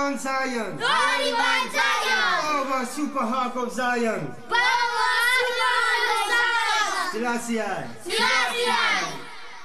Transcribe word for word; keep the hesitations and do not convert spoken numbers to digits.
Mount Zion. Holy Mount Zion. Power Super Harp of Zion. Power Super Harp of Zion. Selassie. Selassie.